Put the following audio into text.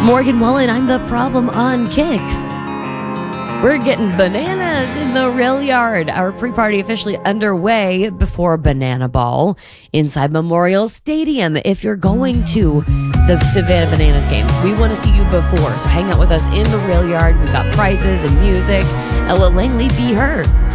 Morgan Wallen, I'm the problem on Kicks. We're getting bananas in the rail yard. Our pre-party officially underway before Banana Ball inside Memorial Stadium. If you're going to the Savannah Bananas game, we want to see you before. So hang out with us in the rail yard. We've got prizes and music. Ella Langley, Be Her.